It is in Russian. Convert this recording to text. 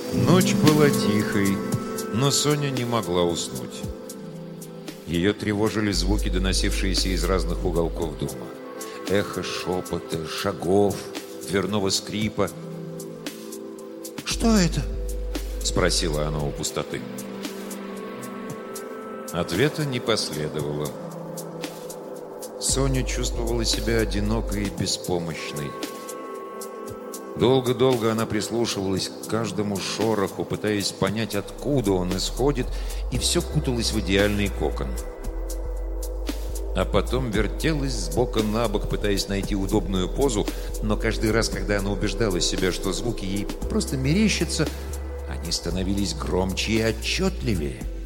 Ночь была тихой, но Соня не могла уснуть. Ее тревожили звуки, доносившиеся из разных уголков дома. Эхо шепота, шагов, дверного скрипа. «Что это?» — спросила она у пустоты. Ответа не последовало. Соня чувствовала себя одинокой и беспомощной. Долго-долго она прислушивалась к каждому шороху, пытаясь понять, откуда он исходит, и все куталось в идеальный кокон. А потом вертелась с бока на бок, пытаясь найти удобную позу, но каждый раз, когда она убеждала себя, что звуки ей просто мерещатся, они становились громче и отчетливее.